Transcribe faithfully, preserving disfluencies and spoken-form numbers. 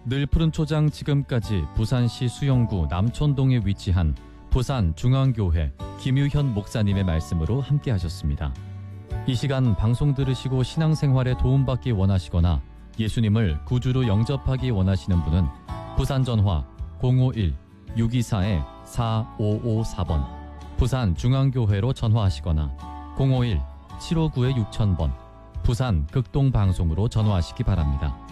늘 푸른 초장 지금까지 부산시 수영구 남촌동에 위치한 부산중앙교회 김유현 목사님의 말씀으로 함께 하셨습니다. 이 시간 방송 들으시고 신앙생활에 도움받기 원하시거나 예수님을 구주로 영접하기 원하시는 분은 부산전화 공오일 육이사 사오오사 번 부산중앙교회로 전화하시거나 공오일 칠오구 육천 번 부산 극동방송으로 전화하시기 바랍니다.